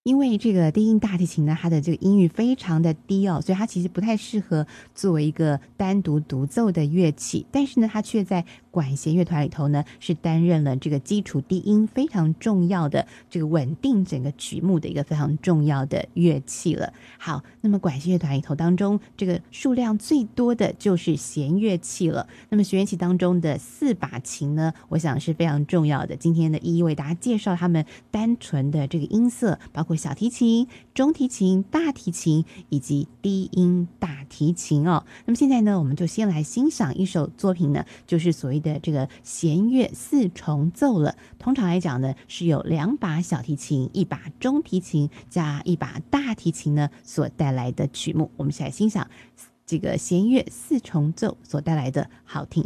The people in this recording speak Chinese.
因为这个低音大提琴呢，它的这个音域非常的低哦，所以它其实不太适合作为一个单独独奏的乐器，但是呢，它却在管弦乐团里头呢，是担任了这个基础低音非常重要的这个稳定整个曲目的一个非常重要的乐器了。好，那么管弦乐团里头当中，这个数量最多的就是弦乐器了。那么弦乐器当中的4把琴呢，我想是非常重要的。今天呢，一一为大家介绍他们单纯的这个音色，包括小提琴、中提琴、大提琴以及低音大提琴哦。那么现在呢，我们就先来欣赏一首作品呢，就是所谓的这个弦乐4重奏了。通常来讲呢，是有2把小提琴、1把中提琴加1把大提琴呢所带来的曲目。我们先来欣赏这个弦乐4重奏所带来的好听。